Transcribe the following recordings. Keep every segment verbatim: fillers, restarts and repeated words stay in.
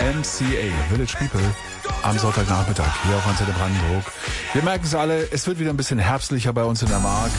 M C A, Village People, am Sonntagnachmittag hier auf Antenne Brandenburg. Wir merken es alle, es wird wieder ein bisschen herbstlicher bei uns in der Mark.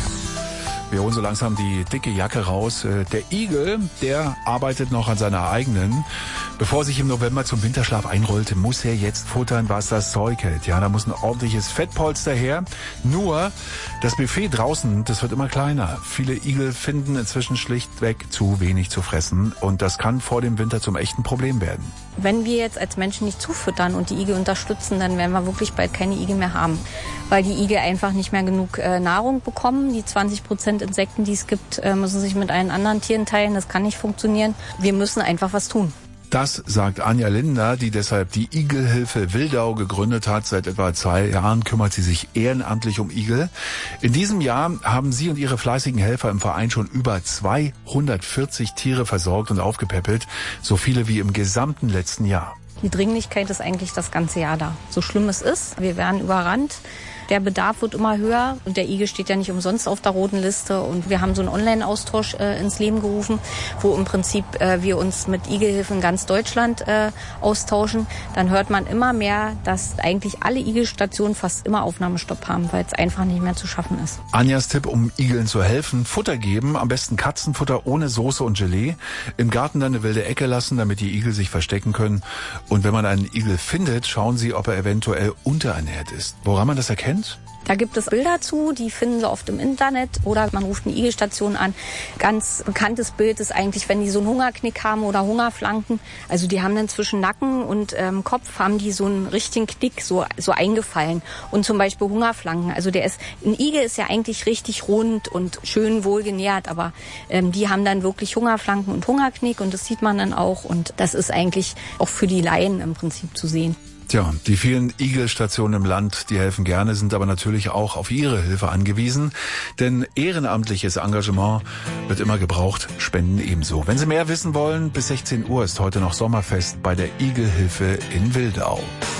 Wir holen so langsam die dicke Jacke raus. Der Igel, der arbeitet noch an seiner eigenen. Bevor er sich im November zum Winterschlaf einrollte, muss er jetzt futtern, was das Zeug hält. Ja, da muss ein ordentliches Fettpolster her. Nur, das Buffet draußen, das wird immer kleiner. Viele Igel finden inzwischen schlichtweg zu wenig zu fressen. Und das kann vor dem Winter zum echten Problem werden. Wenn wir jetzt als Menschen nicht zufüttern und die Igel unterstützen, dann werden wir wirklich bald keine Igel mehr haben. Weil die Igel einfach nicht mehr genug äh, Nahrung bekommen. Die zwanzig Prozent Insekten, die es gibt, äh, müssen sich mit allen anderen Tieren teilen. Das kann nicht funktionieren. Wir müssen einfach was tun. Das sagt Anja Linder, die deshalb die Igelhilfe Wildau gegründet hat. Seit etwa zwei Jahren kümmert sie sich ehrenamtlich um Igel. In diesem Jahr haben sie und ihre fleißigen Helfer im Verein schon über zweihundertvierzig Tiere versorgt und aufgepäppelt. So viele wie im gesamten letzten Jahr. Die Dringlichkeit ist eigentlich das ganze Jahr da. So schlimm es ist, wir werden überrannt. Der Bedarf wird immer höher und der Igel steht ja nicht umsonst auf der roten Liste. Und wir haben so einen Online-Austausch äh, ins Leben gerufen, wo im Prinzip äh, wir uns mit Igelhilfen in ganz Deutschland äh, austauschen. Dann hört man immer mehr, dass eigentlich alle Igelstationen fast immer Aufnahmestopp haben, weil es einfach nicht mehr zu schaffen ist. Anjas Tipp, um Igeln zu helfen: Futter geben, am besten Katzenfutter ohne Soße und Gelee. Im Garten dann eine wilde Ecke lassen, damit die Igel sich verstecken können. Und wenn man einen Igel findet, schauen Sie, ob er eventuell unterernährt ist. Woran man das erkennt? Da gibt es Bilder zu, die finden Sie oft im Internet oder man ruft eine Igelstation an. Ganz bekanntes Bild ist eigentlich, wenn die so einen Hungerknick haben oder Hungerflanken. Also die haben dann zwischen Nacken und ähm, Kopf haben die so einen richtigen Knick, so so eingefallen. Und zum Beispiel Hungerflanken. Also der ist, ein Igel ist ja eigentlich richtig rund und schön wohlgenährt, aber ähm, die haben dann wirklich Hungerflanken und Hungerknick und das sieht man dann auch. Und das ist eigentlich auch für die Laien im Prinzip zu sehen. Tja, die vielen Igelstationen im Land, die helfen gerne, sind aber natürlich auch auf ihre Hilfe angewiesen. Denn ehrenamtliches Engagement wird immer gebraucht, Spenden ebenso. Wenn Sie mehr wissen wollen, bis sechzehn Uhr ist heute noch Sommerfest bei der Igelhilfe in Wildau.